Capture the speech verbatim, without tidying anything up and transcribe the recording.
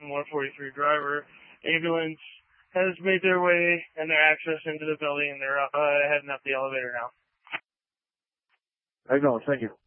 one forty-three driver. Ambulance has made their way and their access into the building, and they're uh, heading up the elevator now. Acknowledge. Thank you.